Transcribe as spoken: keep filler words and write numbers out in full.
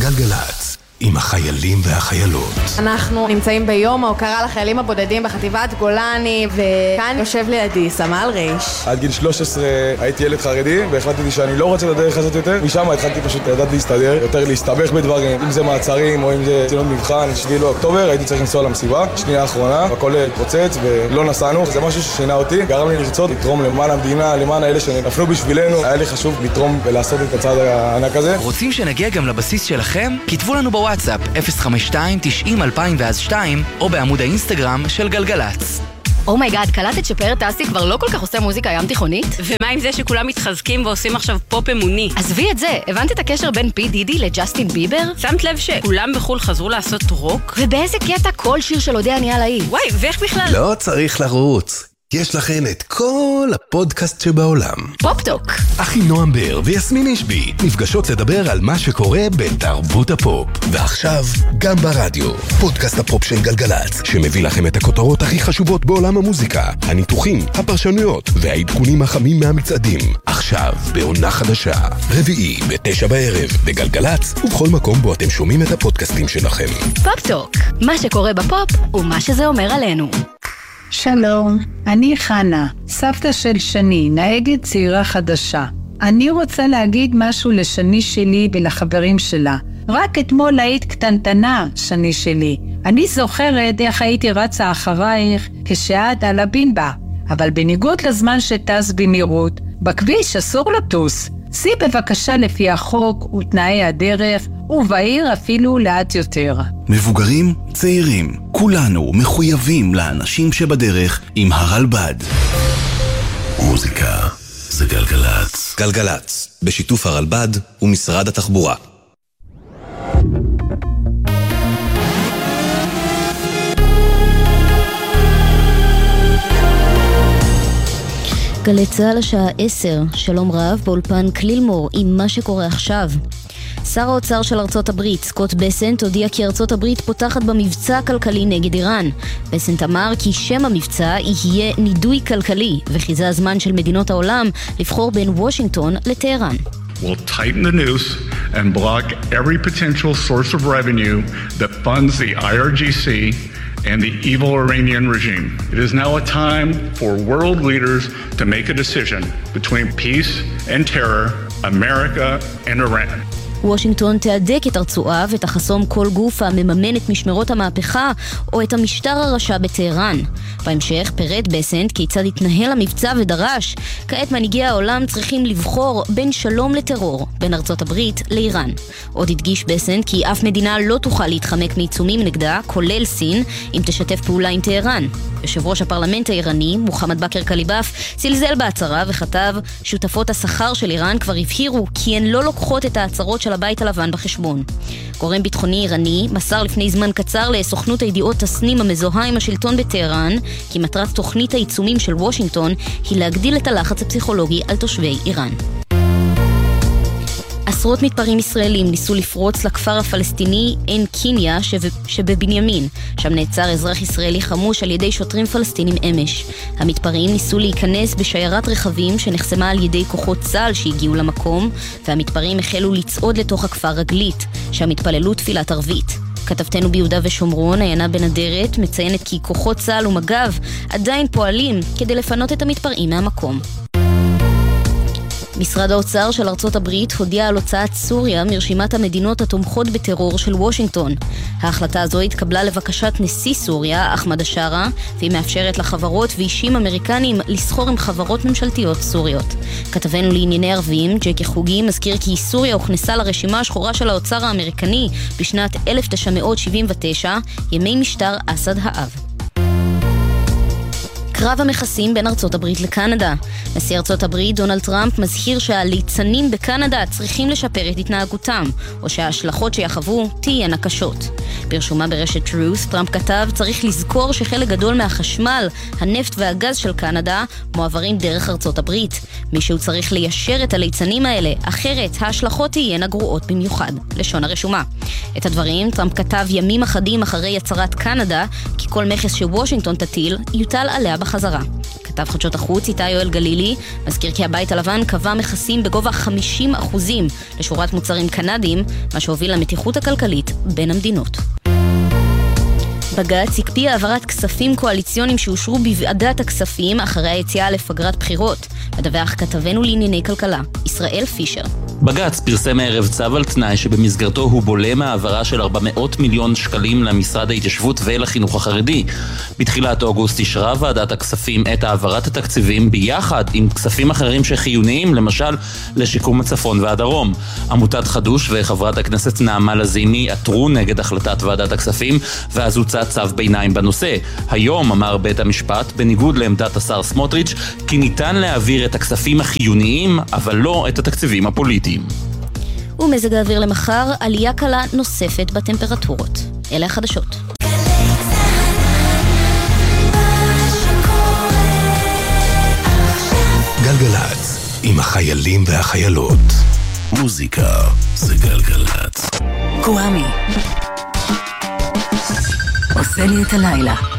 גלגלץ, עם החיילים והחיילות. אנחנו נמצאים ביום ההוקרה לחיילים הבודדים בחטיבת גולני, וכאן יושב לידי סמל ריש. עד גיל שלוש עשרה הייתי ילד חרדי, והחלטתי שאני לא רוצה את הדרך הזאת יותר. משם התחלתי פשוט לדעת להסתדר, יותר להסתבך בדברים, אם זה מעצרים או אם זה ציונות מבחן. שביעי לאוקטובר הייתי צריך לנסוע למסיבה, שנייה האחרונה, הכל התפוצץ ולא נסענו. זה משהו ששינה אותי, גרם לי לרצות לתרום למען המדינה, למען האלה שנפלו בשבילנו. היה לי חשוב לתרום ולעשות את הצעד הענק הזה. רוצים שנגיע גם לבסיס שלכם? כתבו לנו בוואטסאפ אפס חמש שתיים תשעים אלפיים ואז שתיים או בעמוד האינסטגרם של גלגלץ. אומייגאד, קלטת שפאר טסי כבר לא כל כך עושה מוזיקה ים תיכונית? ומה עם זה שכולם מתחזקים ועושים עכשיו פופ אמוני? עזבי את זה, הבנת את הקשר בין פי דידי לג'סטין ביבר? שמת לב שכולם בחול חזרו לעשות רוק? ובאיזה קטע כל שיר של אודיה נהיה להיט? וואי, ואיך בכלל? לא צריך לרוץ. יש לכן את כל הפודקאסט שבעולם. פופטוק. אחי נועם בר ויסמין אישבי נפגשות לדבר על מה שקורה בתרבות הפופ. ועכשיו גם ברדיו, פודקאסט הפופ של גלגלץ, שמביא לכם את הכותרות הכי חשובות בעולם המוזיקה, הניתוחים, הפרשנויות והעדכונים החמים מהמצעדים. עכשיו בעונה חדשה, רביעי בתשע בערב בגלגלץ, ובכל מקום בו אתם שומעים את הפודקאסטים שלכם. פופטוק, מה שקורה בפופ ומה שזה אומר עלינו. שלום, אני חנה, סבתא של שני, נהגת צעירה חדשה. אני רוצה להגיד משהו לשני שלי ולחברים שלה. רק אתמול היית קטנטנה, שני שלי. אני זוכרת איך הייתי רצה אחרייך כשאת על הבינבה. אבל בניגוד לזמן שטס במהירות, בכביש אסור לטוס. סי בבקשה לפי החוק ותנאי הדרך, ובעיר אפילו לאט יותר. מבוגרים, צעירים, כולנו מחויבים לאנשים שבדרך עם הרלב"ד. מוזיקה זה גלגלץ. גלגלץ, בשיתוף הרלב"ד ומשרד התחבורה. גלי צהל השעה עשר, שלום רב, באולפן קלילמור עם מה שקורה עכשיו. שר האוצר של ארצות הברית, סקוט בסנט, הודיע כי ארצות הברית פותחת במבצע הכלכלי נגד איראן. בסנט אמר כי שם המבצע יהיה נידוי כלכלי, וחיזה הזמן של מדינות העולם לבחור בין וושינגטון לטהרן. We'll tighten the noose and block every potential source of revenue that funds the I R G C and the evil Iranian regime. It is now a time for world leaders to make a decision between peace and terror, America and Iran. וושינגטון תהדק את הרצועה ותחסום כל גוף המממן את משמרות המהפכה או את המשטר הרשע בטהרן. בהמשך פירט בסנט כיצד התנהל המבצע ודרש, כעת מנהיגי העולם צריכים לבחור בין שלום לטרור, בין ארצות הברית לאיראן. עוד הדגיש בסנט כי אף מדינה לא תוכל להתחמק מעיצומים נגדה, כולל סין, אם תשתף פעולה עם טהרן. יושב ראש הפרלמנט האיראני, מוחמד בכר קליבאף, זלזל בהצהרה וכתב, שותפות השכר של איראן כבר הבהירו כי הן לא לוקחות את ההצהרות של הבית הלבן בחשבון. גורם ביטחוני איראני מסר לפני זמן קצר לסוכנות הידיעות תסנים המזוהה עם השלטון בטהרן, כי מטרת תוכנית העיצומים של וושינגטון היא להגדיל את הלחץ הפסיכולוגי על תושבי איראן. עשרות מתפרעים ישראלים ניסו לפרוץ לכפר הפלסטיני עין קיניה שב... שבבנימין. שם נעצר אזרח ישראלי חמוש על ידי שוטרים פלסטינים אמש. המתפרעים ניסו להיכנס בשיירת רכבים שנחסמה על ידי כוחות צה"ל שהגיעו למקום, והמתפרעים החלו לצעוד לתוך הכפר רגלית, שם התפללו תפילת ערבית. כתבתנו ביהודה ושומרון, עיינה בן אדרת, מציינת כי כוחות צה"ל ומג"ב עדיין פועלים כדי לפנות את המתפרעים מהמקום. משרד האוצר של ארצות הברית הודיע על הוצאת סוריה מרשימת המדינות התומכות בטרור של וושינגטון. ההחלטה הזו התקבלה לבקשת נשיא סוריה, אחמד השארה, והיא מאפשרת לחברות ואישים אמריקנים לסחור עם חברות ממשלתיות סוריות. כתבנו לענייני ערבים, ג'קי חוגי, מזכיר כי סוריה הוכנסה לרשימה השחורה של האוצר האמריקני בשנת אלף תשע מאות שבעים ותשע, ימי משטר אסד האב. קרב המכסים בין ארצות הברית לקנדה. נשיא ארצות הברית דונלד טראמפ מזהיר שהליצנים בקנדה צריכים לשפר את התנהגותם, או שההשלכות שיחוו תהיינה קשות. ברשומה ברשת טרוס, טראמפ כתב, צריך לזכור שחלק גדול מהחשמל, הנפט והגז של קנדה מועברים דרך ארצות הברית. מישהו צריך ליישר את הליצנים האלה, אחרת ההשלכות תהיינה גרועות במיוחד. לשון הרשומה. את הדברים טראמפ כתב ימים אחדים אחרי הצהרת קנדה, כי כל מכס שוושינגטון תטיל יוטל עליה בחזרה. בחזרה. כתב חדשות החוץ איתי יואל גלילי מזכיר כי הבית הלבן קבע מכסים בגובה חמישים אחוזים לשורת מוצרים קנדיים, מה שהוביל למתיחות הכלכלית בין המדינות. בג"ץ הקפיא העברת כספים קואליציוניים שאושרו בוועדת הכספים אחרי היציאה לפגרת בחירות. מדווח כתבנו לענייני כלכלה, ישראל פישר. בג"ץ פרסם הערב צו על תנאי שבמסגרתו הוא בולם העברה של ארבע מאות מיליון שקלים למשרד ההתיישבות ולחינוך החרדי. בתחילת אוגוסט אישרה ועדת הכספים את העברת התקציבים ביחד עם כספים אחרים שחיוניים, למשל לשיקום הצפון והדרום. עמותת חדוש וחברת הכנסת נעמה לזימי עתרו נגד החלטת ועדת הכספים, ואז הוצא צו ביניים בנושא. היום אמר בית המשפט, בניגוד לעמדת השר סמוטריץ', כי ניתן להעביר את הכספים החיוניים, אבל לא את התקציבים הפוליטיים. ומזג האוויר למחר, עלייה קלה נוספת בטמפרטורות. אלה החדשות. גלגלץ, עם החיילים והחיילות. מוזיקה זה גלגלץ. קוואמי עושה לי את הלילה.